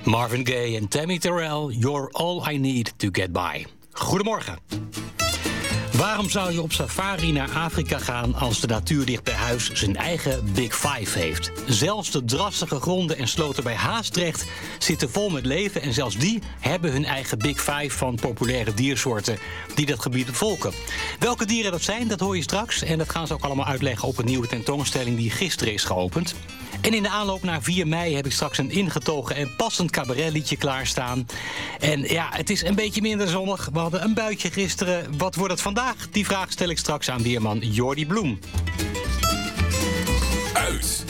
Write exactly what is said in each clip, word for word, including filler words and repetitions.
Marvin Gaye en Tammy Terrell, You're All I Need to Get By. Goedemorgen. Waarom zou je op safari naar Afrika gaan als de natuur dicht bij huis zijn eigen Big Five heeft? Zelfs de drassige gronden en sloten bij Haastrecht zitten vol met leven en zelfs die hebben hun eigen Big Five van populaire diersoorten die dat gebied bevolken. Welke dieren dat zijn, dat hoor je straks en dat gaan ze ook allemaal uitleggen op een nieuwe tentoonstelling die gisteren is geopend. En in de aanloop naar vier mei heb ik straks een ingetogen en passend cabaretliedje klaarstaan. En ja, het is een beetje minder zonnig. We hadden een buitje gisteren. Wat wordt het vandaag? Die vraag stel ik straks aan weerman Jordi Bloem. Uit!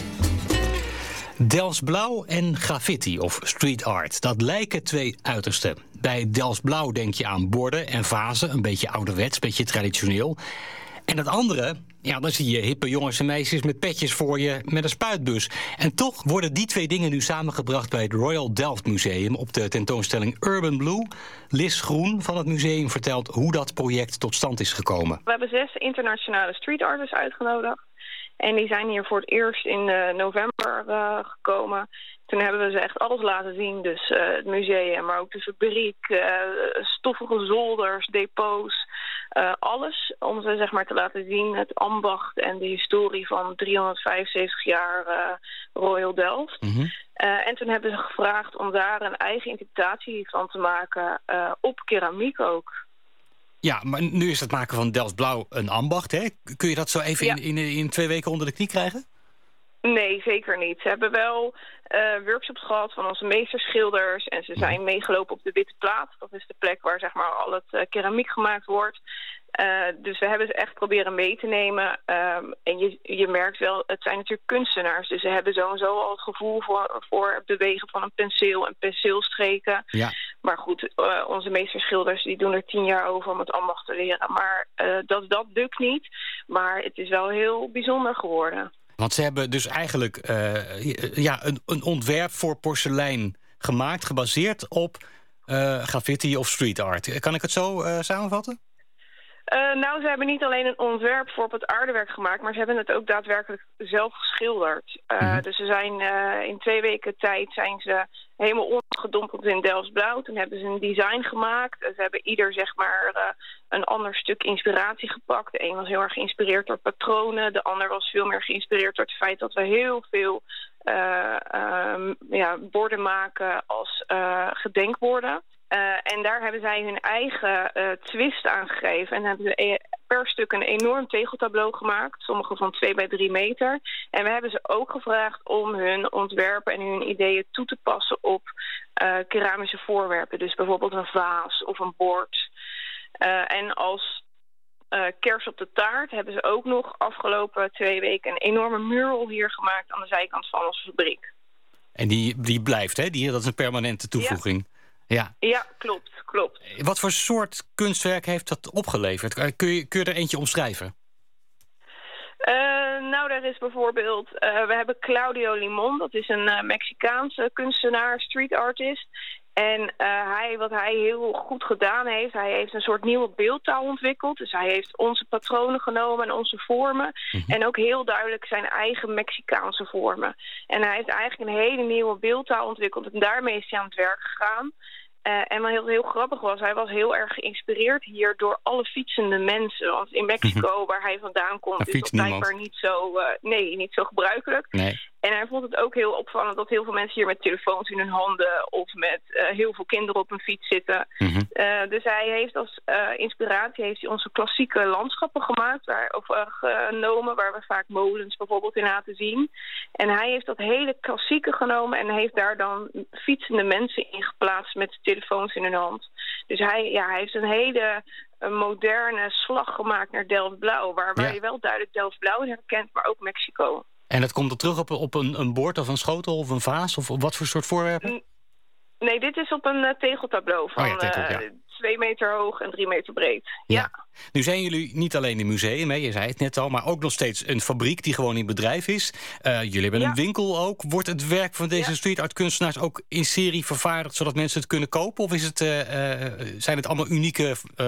Delftsblauw en graffiti of street art. Dat lijken twee uitersten. Bij Delftsblauw denk je aan borden en vazen. Een beetje ouderwets, een beetje traditioneel. En het andere, ja, dan zie je hippe jongens en meisjes met petjes voor je met een spuitbus. En toch worden die twee dingen nu samengebracht bij het Royal Delft Museum op de tentoonstelling Urban Blue. Lis Groen van het museum vertelt hoe dat project tot stand is gekomen. We hebben zes internationale street artists uitgenodigd. En die zijn hier voor het eerst in uh, november uh, gekomen. Toen hebben we ze echt alles laten zien. Dus uh, het museum, maar ook de fabriek, uh, stoffige zolders, depots. Uh, alles om ze zeg maar te laten zien, het ambacht en de historie van driehonderdvijfenzeventig jaar uh, Royal Delft. Mm-hmm. Uh, en toen hebben ze gevraagd om daar een eigen interpretatie van te maken, uh, op keramiek ook. Ja, maar nu is het maken van Delftsblauw een ambacht, hè? Kun je dat zo even ja. in, in, in twee weken onder de knie krijgen? Nee, zeker niet. Ze hebben wel uh, workshops gehad van onze meesterschilders en ze zijn meegelopen op de Witte Plaat. Dat is de plek waar zeg maar al het uh, keramiek gemaakt wordt. Uh, dus we hebben ze echt proberen mee te nemen. Um, en je, je merkt wel, het zijn natuurlijk kunstenaars. Dus ze hebben sowieso al het gevoel voor, voor het bewegen van een penseel en penseelstreken. Ja. Maar goed, uh, onze meesterschilders die doen er tien jaar over om het ambacht te leren. Maar uh, dat, dat lukt niet. Maar het is wel heel bijzonder geworden. Want ze hebben dus eigenlijk uh, ja, een, een ontwerp voor porselein gemaakt, gebaseerd op uh, graffiti of street art. Kan ik het zo uh, samenvatten? Uh, nou, ze hebben niet alleen een ontwerp voor op het aardewerk gemaakt, maar ze hebben het ook daadwerkelijk zelf geschilderd. Uh, mm-hmm. Dus ze zijn uh, in twee weken tijd zijn ze helemaal ondergedompeld in Delftsblauw. Toen hebben ze een design gemaakt. Ze hebben ieder zeg maar uh, een ander stuk inspiratie gepakt. De een was heel erg geïnspireerd door patronen. De ander was veel meer geïnspireerd door het feit dat we heel veel uh, um, ja, borden maken als uh, gedenkborden. Uh, en daar hebben zij hun eigen uh, twist aan gegeven. En hebben ze per stuk een enorm tegeltableau gemaakt. Sommige van twee bij drie meter. En we hebben ze ook gevraagd om hun ontwerpen en hun ideeën toe te passen op uh, keramische voorwerpen. Dus bijvoorbeeld een vaas of een bord. Uh, en als uh, kers op de taart hebben ze ook nog afgelopen twee weken een enorme mural hier gemaakt aan de zijkant van onze fabriek. En die, die blijft, hè? Die, dat is een permanente toevoeging. Ja. Ja. ja, klopt, klopt. Wat voor soort kunstwerk heeft dat opgeleverd? Kun je, kun je er eentje omschrijven? Uh, nou, daar is bijvoorbeeld... Uh, we hebben Claudio Limon, dat is een uh, Mexicaanse kunstenaar, street artist. En uh, hij, wat hij heel goed gedaan heeft, hij heeft een soort nieuwe beeldtaal ontwikkeld. Dus hij heeft onze patronen genomen en onze vormen. Mm-hmm. En ook heel duidelijk zijn eigen Mexicaanse vormen. En hij heeft eigenlijk een hele nieuwe beeldtaal ontwikkeld. En daarmee is hij aan het werk gegaan. Uh, en wat heel, heel grappig was, hij was heel erg geïnspireerd hier door alle fietsende mensen. Want in Mexico, waar hij vandaan komt, is dat blijkbaar niet zo, uh, nee, niet zo gebruikelijk. Nee. En hij vond het ook heel opvallend dat heel veel mensen hier met telefoons in hun handen of met uh, heel veel kinderen op een fiets zitten. Mm-hmm. Uh, dus hij heeft als uh, inspiratie heeft hij onze klassieke landschappen gemaakt, waar, of uh, genomen, waar we vaak molens bijvoorbeeld in laten zien. En hij heeft dat hele klassieke genomen en heeft daar dan fietsende mensen in geplaatst met telefoons in hun hand. Dus hij, ja, hij heeft een hele een moderne slag gemaakt naar Delftsblauw, waar, waar ja. je wel duidelijk Delftsblauw in herkent, maar ook Mexico. En dat komt er terug op, op een, een bord of een schotel of een vaas? Of wat voor soort voorwerpen? Nee, dit is op een uh, tegeltableau van oh ja, tegel, ja. uh, twee meter hoog en drie meter breed. Ja. ja. Nu zijn jullie niet alleen een museum, hè, je zei het net al, maar ook nog steeds een fabriek die gewoon in bedrijf is. Uh, jullie hebben ja. een winkel ook. Wordt het werk van deze ja. street art kunstenaars ook in serie vervaardigd, zodat mensen het kunnen kopen? Of is het, uh, uh, zijn het allemaal unieke... Uh,